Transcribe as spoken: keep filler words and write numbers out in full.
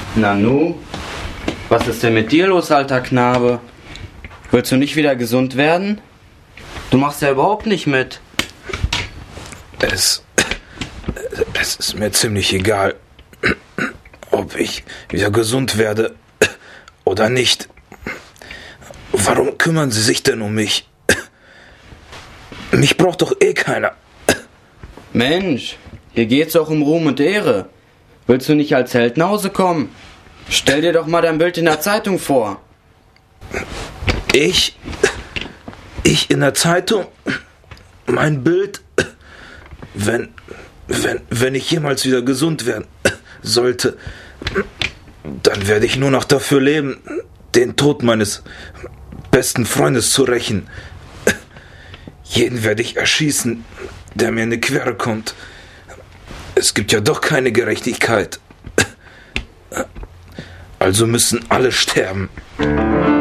Nanu, was ist denn mit dir los, alter Knabe? Willst du nicht wieder gesund werden? Du machst ja überhaupt nicht mit. Es, es ist mir ziemlich egal, ob ich wieder gesund werde oder nicht. Warum kümmern Sie sich denn um mich? Mich braucht doch eh keiner. Mensch, hier geht's auch um Ruhm und Ehre. Willst du nicht als Held nach Hause kommen? Stell dir doch mal dein Bild in der Zeitung vor. Ich? Ich in der Zeitung? Mein Bild? Wenn, wenn, wenn ich jemals wieder gesund werden sollte, dann werde ich nur noch dafür leben, den Tod meines besten Freundes zu rächen. Jeden werde ich erschießen, der mir in die Quere kommt. Es gibt ja doch keine Gerechtigkeit. Also müssen alle sterben.